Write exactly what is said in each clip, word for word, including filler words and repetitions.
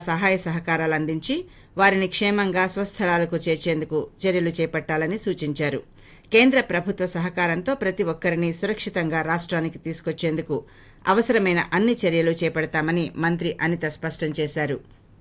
సహాయ సహకారాలు అందించి వారిని క్షేమంగా స్వస్థలాలకు చేర్చేందుకు చర్యలు చేపట్టాలని సూచించారు. కేంద్ర ప్రభుత్వ సహకారంతో ప్రతి ఒక్కరిని సురక్షితంగా రాష్ట్రానికి తీసుకొచ్చేందుకు అవసరమైన అన్ని చర్యలు చేపడతామని మంత్రి అనిత స్పష్టం చేశారు.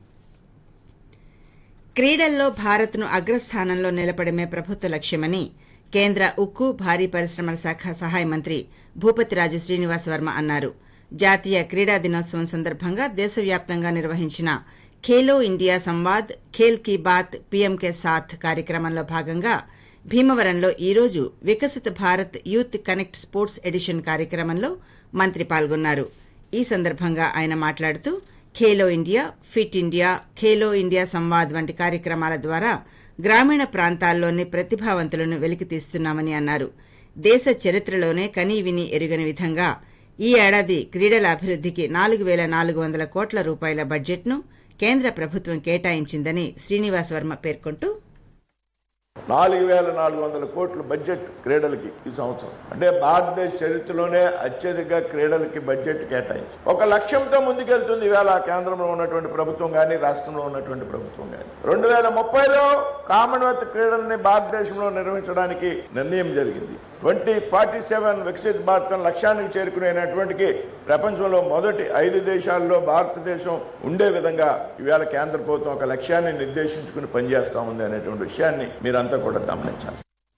క్రీడల్లో భారత్ను అగ్రస్థానంలో నిలపడమే ప్రభుత్వ లక్ష్యమని కేంద్ర ఉక్కు, భారీ పరిశ్రమల శాఖ సహాయ మంత్రి భూపతిరాజు శ్రీనివాస్ వర్మ అన్నారు. జాతీయ క్రీడా దినోత్సవం సందర్భంగా దేశవ్యాప్తంగా నిర్వహించిన ఖేలో ఇండియా సంవాద్, ఖేల్ కీ బాత్, పీఎం కే సాథ్ కార్యక్రమంలో భాగంగా భీమవరంలో ఈ రోజు వికసిత Bharat youth connect sports edition కార్యక్రమంలో మంత్రి పాల్గొన్నారు. ఈ సందర్భంగా ఆయన మాట్లాడుతూ Khelo India, fit India, Khelo India Samvad వంటి కార్యక్రమాల ద్వారా గ్రామీణ ప్రాంతాల్లోని ప్రతిభావంతులను వెలికితీస్తున్నామని అన్నారు. దేశ చరిత్రలోనే కనీవిని ఎరుగని విధంగా ఈ ఏడాది క్రీడల అభివృద్ధికి నాలుగు పేల నాలుగు వందల కోట్ల రూపాయల బడ్జెట్ను కేంద్ర ప్రభుత్వం కేటాయించిందని శ్రీనివాస్ వర్మ పేర్కొంటూ, నాలుగు వేల నాలుగు వందల కోట్ల బడ్జెట్ క్రీడలకి ఈ సంవత్సరం, అంటే భారతదేశ చరిత్రలోనే అత్యధిక క్రీడలకి బడ్జెట్ కేటాయించి ఒక లక్ష్యంతో ముందుకెళ్తుంది ఈవేళ కేంద్రంలో ఉన్నటువంటి ప్రభుత్వం కానీ రాష్ట్రంలో ఉన్నటువంటి ప్రభుత్వం కానీ. రెండు వేల ముప్పైలో కామన్వెల్త్ క్రీడల్ని భారతదేశంలో నిర్వహించడానికి నిర్ణయం జరిగింది. ట్వంటీ ఫార్టీ సెవెన్ వికసిత్ భారతం లక్ష్యానికి చేరుకునేటువంటికి ప్రపంచంలో మొదటి ఐదు దేశాల్లో భారతదేశం ఉండే విధంగా ఈవేళ కేంద్ర ప్రభుత్వం ఒక లక్ష్యాన్ని నిర్దేశించుకుని పనిచేస్తా ఉంది అనేటువంటి విషయాన్ని మీరంతా కూడా గమనించాలి.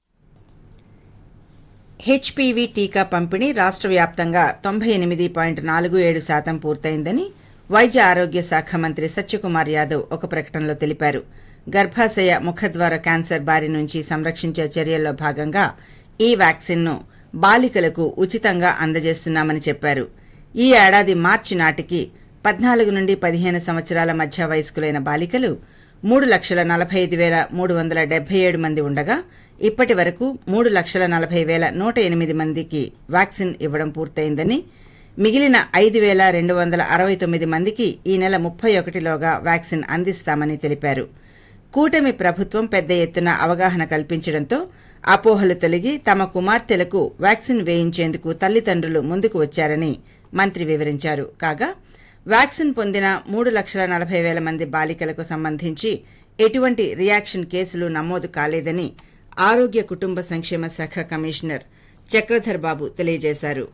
హెచ్పీవీ టీకా పంపిణీ రాష్ట్ర వ్యాప్తంగా తొంభై ఎనిమిది పాయింట్ నాలుగు ఏడు శాతం పూర్తయిందని వైద్య ఆరోగ్య శాఖ మంత్రి సత్యకుమార్ యాదవ్ ఒక ప్రకటనలో తెలిపారు. గర్భాశయ ముఖద్వార క్యాన్సర్ బారి నుంచి సంరక్షించే చర్యల్లో భాగంగా ఈ వ్యాక్సిన్ను బాలికలకు ఉచితంగా అందజేస్తున్నామని చెప్పారు. ఈ ఏడాది మార్చి నాటికి పద్నాలుగు నుండి పదిహేను సంవత్సరాల మధ్య వయస్కులైన బాలికలు మూడు లక్షల నలభై ఐదు వేల మూడు వందల డెబ్బై ఏడు మంది ఉండగా ఇప్పటి వరకు మూడు లక్షల నలభై వేల నూట ఎనిమిది మందికి వ్యాక్సిన్ ఇవ్వడం పూర్తయిందని, మిగిలిన ఐదు వేల రెండు వందల అరవై తొమ్మిది మందికి ఈ నెల ముప్పై ఒకటిలోగా వ్యాక్సిన్ అందిస్తామని తెలిపారు. కూటమి ప్రభుత్వం పెద్ద ఎత్తున అవగాహన కల్పించడంతో అపోహలు తొలగి తమ కుమార్తెలకు వ్యాక్సిన్ వేయించేందుకు తల్లిదండ్రులు ముందుకు వచ్చారని మంత్రి వివరించారు. కాగా వ్యాక్సిన్ పొందిన మూడు లక్షల నలభై వేల మంది బాలికలకు సంబంధించి ఎటువంటి రియాక్షన్ కేసులు నమోదు కాలేదని ఆరోగ్య కుటుంబ సంక్షేమ శాఖ కమిషనర్ చక్రధర్ బాబు తెలియజేశారు.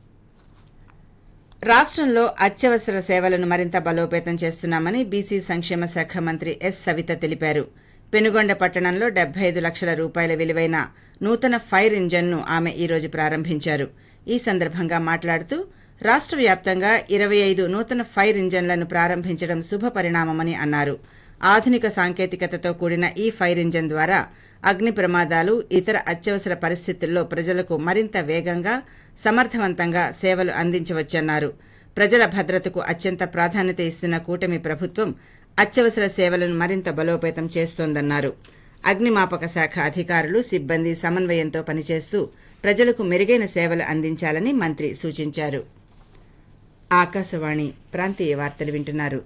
రాష్టంలో అత్యవసర సేవలను మరింత బలోపేతం చేస్తున్నామని బీసీ సంక్షేమ శాఖ మంత్రి ఎస్ సవిత తెలిపారు. పెనుగొండ పట్టణంలో డెబ్బై ఐదు లక్షల రూపాయల విలువైన నూతన ఫైర్ ఇంజన్ను ఆమె ఈ రోజు ప్రారంభించారు. ఈ సందర్భంగా మాట్లాడుతూ రాష్ట్ర వ్యాప్తంగా ఇరవై ఐదు నూతన ఫైర్ ఇంజన్లను ప్రారంభించడం శుభ పరిణామమని అన్నారు. ఆధునిక సాంకేతికతతో కూడిన ఈ ఫైర్ ఇంజన్ ద్వారా అగ్ని ప్రమాదాలు, ఇతర అత్యవసర పరిస్థితుల్లో ప్రజలకు మరింత వేగంగా, సమర్థవంతంగా సేవలు అందించవచ్చన్నారు. ప్రజల భద్రతకు అత్యంత ప్రాధాన్యత ఇస్తున్న కూటమి ప్రభుత్వం అత్యవసర సేవలను మరింత బలోపేతం చేస్తోందన్నారు. అగ్నిమాపక శాఖ అధికారులు, సిబ్బంది సమన్వయంతో పనిచేస్తూ ప్రజలకు మెరుగైన సేవలు అందించాలని మంత్రి సూచించారు. ఆకాశవాణి ప్రాంతీయ వార్తలు వింటున్నారు.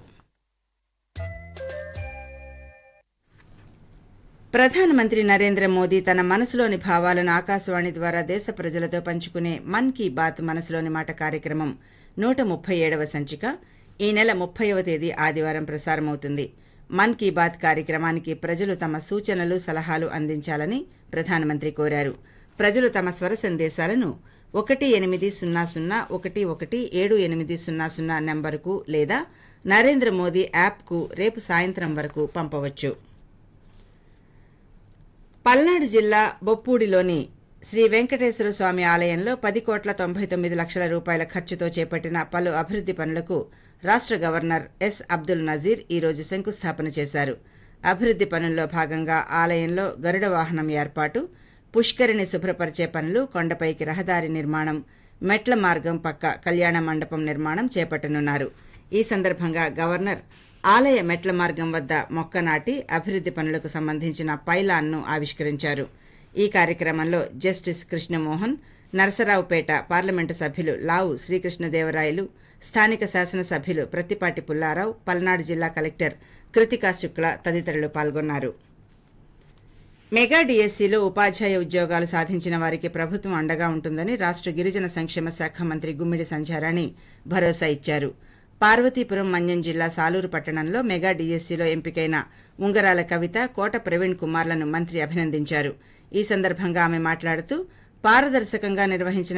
ప్రధానమంత్రి నరేంద్ర మోదీ తన మనసులోని భావాలను ఆకాశవాణి ద్వారా దేశ ప్రజలతో పంచుకునే మన్ కీ బాత్ మనసులోని మాట కార్యక్రమం నూట ముప్పై ఏడవ సంచిక ఈ నెల ముప్పైవ తేదీ ఆదివారం ప్రసారమవుతుంది. మన్ కీ బాత్ కార్యక్రమానికి ప్రజలు తమ సూచనలు, సలహాలు అందించాలని ప్రధానమంత్రి కోరారు. ప్రజలు తమ స్వర సందేశాలను ఒకటి ఎనిమిది సున్నా సున్నా ఒకటి ఒకటి ఏడు ఎనిమిది సున్నా సున్నా నెంబరుకు లేదా నరేంద్ర మోదీ యాప్కు రేపు సాయంత్రం వరకు పంపవచ్చు. పల్నాడు జిల్లా బొప్పూడిలోని శ్రీ వెంకటేశ్వర స్వామి ఆలయంలో పది కోట్ల తొంభై తొమ్మిది లక్షల రూపాయల ఖర్చుతో చేపట్టిన పలు అభివృద్ది పనులకు రాష్ట గవర్నర్ ఎస్ అబ్దుల్ నజీర్ ఈ రోజు శంకుస్థాపన చేశారు. అభివృద్ది పనుల్లో భాగంగా ఆలయంలో గరుడ వాహనం ఏర్పాటు, పుష్కరిణి శుభ్రపరిచే పనులు, కొండపైకి రహదారి నిర్మాణం, మెట్ల మార్గం పక్క కళ్యాణ మండపం నిర్మాణం చేపట్టనున్నారు. ఈ సందర్భంగా గవర్నర్ ఆలయ మెట్ల మార్గం వద్ద మొక్క నాటి అభివృద్ది పనులకు సంబంధించిన పైలాన్ను ఆవిష్కరించారు. ఈ కార్యక్రమంలో జస్టిస్ కృష్ణమోహన్, నరసరావుపేట పార్లమెంటు సభ్యులు లావు శ్రీకృష్ణదేవరాయలు, స్థానిక శాసనసభ్యులు ప్రత్తిపాటి పుల్లారావు, పల్నాడు జిల్లా కలెక్టర్ కృతికా శుక్ల తదితరులు పాల్గొన్నారు. మెగా డీఎస్సీలో ఉపాధ్యాయ ఉద్యోగాలు సాధించిన వారికి ప్రభుత్వం అండగా ఉంటుందని రాష్ట గిరిజన సంక్షేమ శాఖ మంత్రి గుమ్మిడి సంధ్యారాణి భరోసా ఇచ్చారు. పార్వతీపురం మన్యం జిల్లా సాలూరు పట్టణంలో మెగా డీఎస్సీలో ఎంపికైన ఉంగరాల కవిత, కోట ప్రవీణ్ కుమార్లను మంత్రి అభినందించారు. ఈ సందర్భంగా ఆమె మాట్లాడుతూ పారదర్శకంగా నిర్వహించిన